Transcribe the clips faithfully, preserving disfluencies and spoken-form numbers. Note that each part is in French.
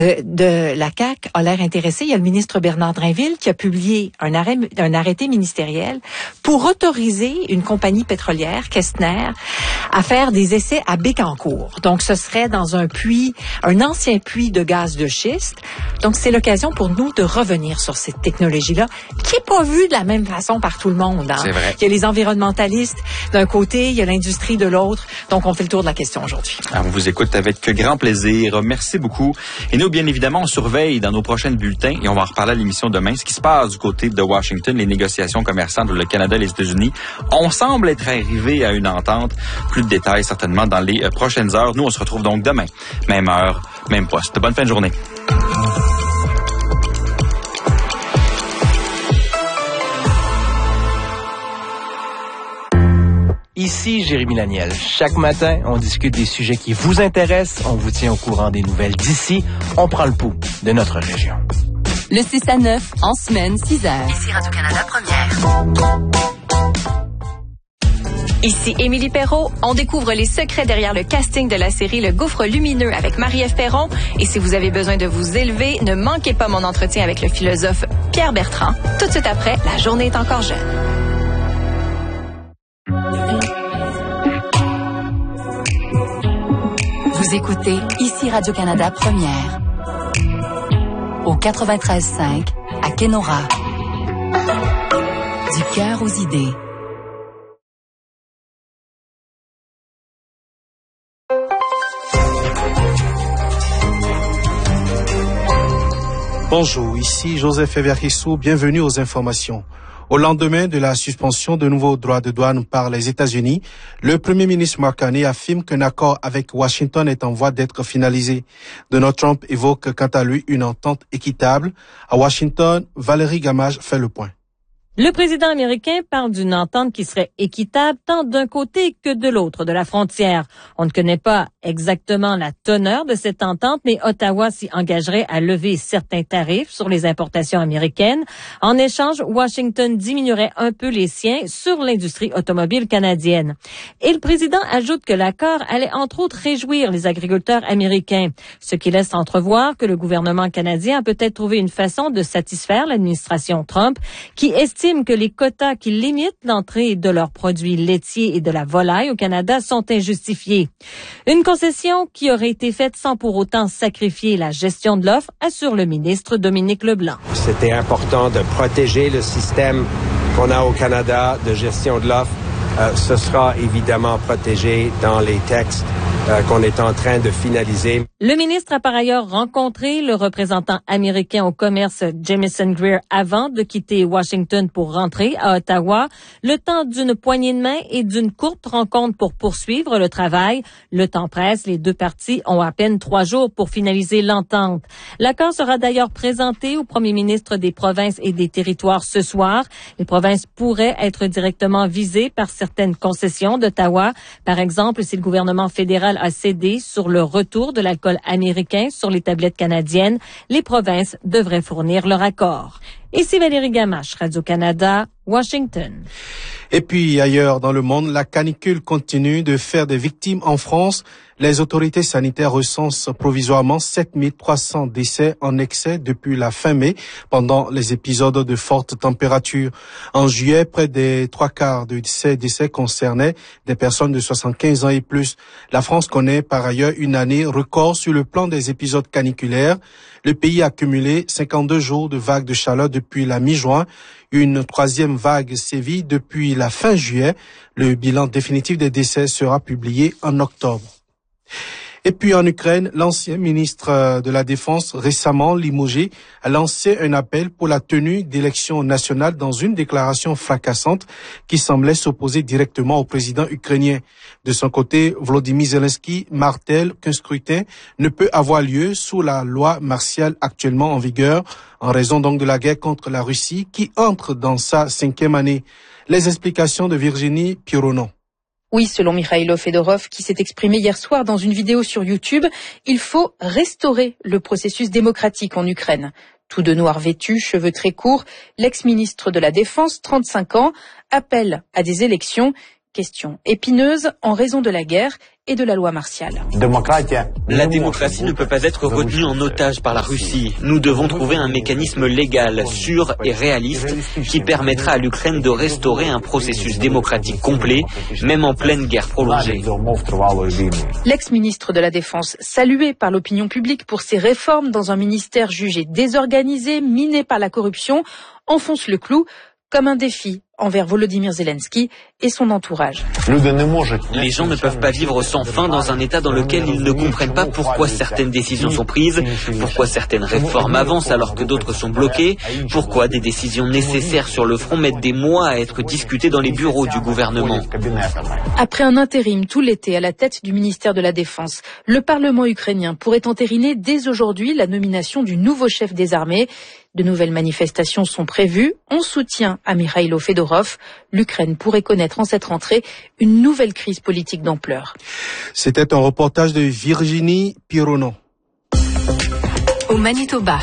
de la C A Q a l'air intéressé. Il y a le ministre Bernard Drinville qui a publié un, arrêt, un arrêté ministériel pour autoriser une compagnie pétrolière, Kestner, à faire des essais à Bécancour. Donc, ce serait dans un puits, un ancien puits de gaz de schiste. Donc, c'est l'occasion pour nous de revenir sur cette technologie-là, qui n'est pas vue de la même façon par tout le monde. Hein? C'est vrai. Il y a les environnementalistes d'un côté, il y a l'industrie de l'autre. Donc, on fait le tour de la question aujourd'hui. Alors, on vous écoute avec grand plaisir. Merci beaucoup. Et nous, bien évidemment, on surveille dans nos prochains bulletins, et on va en reparler à l'émission demain, ce qui se passe du côté de Washington, les négociations commerciales entre le Canada et les États-Unis. On semble être arrivé à une entente. Plus de détails, certainement, dans les prochaines heures. Nous, on se retrouve donc demain. Même heure, même poste. Bonne fin de journée. Ici Jérémy Laniel. Chaque matin, on discute des sujets qui vous intéressent. On vous tient au courant des nouvelles d'ici. On prend le pouls de notre région. Le six à neuf, en semaine, six heures. Ici Radio-Canada Première. Ici Émilie Perrault. On découvre les secrets derrière le casting de la série Le Gouffre lumineux avec Marie-Ève Perron. Et si vous avez besoin de vous élever, ne manquez pas mon entretien avec le philosophe Pierre Bertrand. Tout de suite après, La journée est encore jeune. Vous écoutez Ici Radio-Canada Première. Au quatre-vingt-treize cinq, à Kenora. Du cœur aux idées. Bonjour, ici Joseph Everissou, bienvenue aux informations. Au lendemain de la suspension de nouveaux droits de douane par les États-Unis, le Premier ministre Mark Carney affirme qu'un accord avec Washington est en voie d'être finalisé. Donald Trump évoque quant à lui une entente équitable. À Washington, Valérie Gamage fait le point. Le président américain parle d'une entente qui serait équitable tant d'un côté que de l'autre de la frontière. On ne connaît pas exactement la teneur de cette entente, mais Ottawa s'y engagerait à lever certains tarifs sur les importations américaines. En échange, Washington diminuerait un peu les siens sur l'industrie automobile canadienne. Et le président ajoute que l'accord allait entre autres réjouir les agriculteurs américains, ce qui laisse entrevoir que le gouvernement canadien a peut-être trouvé une façon de satisfaire l'administration Trump, qui estime que les quotas qui limitent l'entrée de leurs produits laitiers et de la volaille au Canada sont injustifiés. Une concession qui aurait été faite sans pour autant sacrifier la gestion de l'offre, assure le ministre Dominique Leblanc. C'était important de protéger le système qu'on a au Canada de gestion de l'offre. Euh, ce sera évidemment protégé dans les textes euh, qu'on est en train de finaliser. Le ministre a par ailleurs rencontré le représentant américain au commerce Jamieson Greer avant de quitter Washington pour rentrer à Ottawa. Le temps d'une poignée de main et d'une courte rencontre pour poursuivre le travail. Le temps presse, les deux parties ont à peine trois jours pour finaliser l'entente. L'accord sera d'ailleurs présenté au premier ministre des provinces et des territoires ce soir. Les provinces pourraient être directement visées par certaines concessions d'Ottawa. Par exemple, si le gouvernement fédéral a cédé sur le retour de l'alcool américain sur les tablettes canadiennes, les provinces devraient fournir leur accord. Ici Valérie Gamache, Radio-Canada, Washington. Et puis ailleurs dans le monde, la canicule continue de faire des victimes en France. Les autorités sanitaires recensent provisoirement sept mille trois cents décès en excès depuis la fin mai pendant les épisodes de forte température. En juillet, près des trois quarts de ces décès concernaient des personnes de soixante-quinze ans et plus. La France connaît par ailleurs une année record sur le plan des épisodes caniculaires. Le pays a cumulé cinquante-deux jours de vagues de chaleur depuis la mi-juin. Une troisième vague sévit depuis la fin juillet. Le bilan définitif des décès sera publié en octobre. Et puis en Ukraine, l'ancien ministre de la Défense, récemment limogé, a lancé un appel pour la tenue d'élections nationales dans une déclaration fracassante qui semblait s'opposer directement au président ukrainien. De son côté, Volodymyr Zelensky martèle qu'un scrutin ne peut avoir lieu sous la loi martiale actuellement en vigueur, en raison donc de la guerre contre la Russie qui entre dans sa cinquième année. Les explications de Virginie Pironon. Oui, selon Mikhailo Fedorov, qui s'est exprimé hier soir dans une vidéo sur YouTube, il faut restaurer le processus démocratique en Ukraine. Tout de noir vêtu, cheveux très courts, l'ex-ministre de la Défense, trente-cinq ans, appelle à des élections Question épineuse en raison de la guerre et de la loi martiale. La démocratie ne peut pas être retenue en otage par la Russie. Nous devons trouver un mécanisme légal, sûr et réaliste qui permettra à l'Ukraine de restaurer un processus démocratique complet, même en pleine guerre prolongée. L'ex-ministre de la Défense, salué par l'opinion publique pour ses réformes dans un ministère jugé désorganisé, miné par la corruption, enfonce le clou comme un défi envers Volodymyr Zelensky et son entourage. Les gens ne peuvent pas vivre sans fin dans un état dans lequel ils ne comprennent pas pourquoi certaines décisions sont prises, pourquoi certaines réformes avancent alors que d'autres sont bloquées, pourquoi des décisions nécessaires sur le front mettent des mois à être discutées dans les bureaux du gouvernement. Après un intérim tout l'été à la tête du ministère de la Défense, le Parlement ukrainien pourrait entériner dès aujourd'hui la nomination du nouveau chef des armées. De nouvelles manifestations sont prévues en soutien à Mikhailo Fedorov. L'Ukraine pourrait connaître en cette rentrée une nouvelle crise politique d'ampleur. C'était un reportage de Virginie Pirono. Au Manitoba.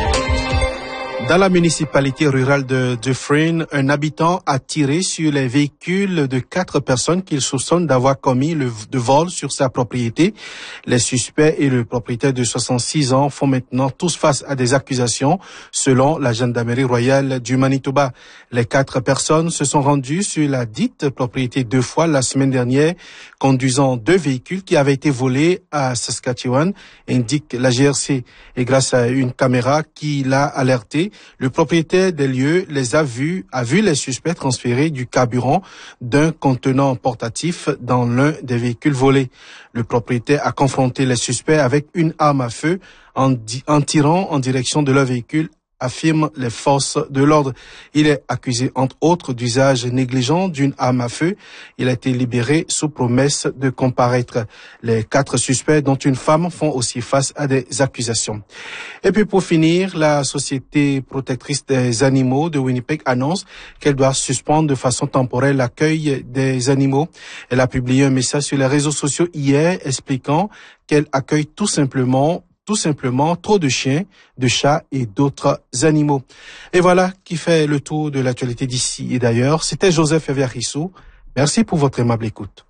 Dans la municipalité rurale de Dufferin, un habitant a tiré sur les véhicules de quatre personnes qu'il soupçonne d'avoir commis le de vol sur sa propriété. Les suspects et le propriétaire de soixante-six ans font maintenant tous face à des accusations, selon la gendarmerie royale du Manitoba. Les quatre personnes se sont rendues sur la dite propriété deux fois la semaine dernière, conduisant deux véhicules qui avaient été volés à Saskatchewan, indique la G R C. Et grâce à une caméra qui l'a alerté, le propriétaire des lieux les a vus, a vu les suspects transférer du carburant d'un contenant portatif dans l'un des véhicules volés. Le propriétaire a confronté les suspects avec une arme à feu en, di- en tirant en direction de leur véhicule, affirment les forces de l'ordre. Il est accusé, entre autres, d'usage négligent d'une arme à feu. Il a été libéré sous promesse de comparaître. Les quatre suspects, dont une femme, font aussi face à des accusations. Et puis pour finir, la Société protectrice des animaux de Winnipeg annonce qu'elle doit suspendre de façon temporaire l'accueil des animaux. Elle a publié un message sur les réseaux sociaux hier expliquant qu'elle accueille tout simplement tout simplement trop de chiens, de chats et d'autres animaux. Et voilà qui fait le tour de l'actualité d'ici et d'ailleurs. C'était Joseph Eviarissou. Merci pour votre aimable écoute.